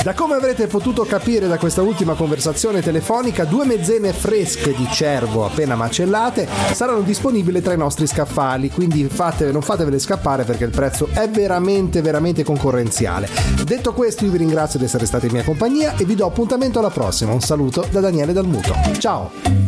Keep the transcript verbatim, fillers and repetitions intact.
Da come avrete potuto capire da questa ultima conversazione telefonica, due mezzene fresche di cervo appena macellate saranno disponibili tra i nostri scaffali, quindi fate, non fatevele scappare perché il prezzo è veramente veramente concorrenziale. Detto questo, io vi ringrazio di essere stati in mia compagnia e vi do appuntamento alla prossima. Un saluto da Daniele Dalmuto. Ciao!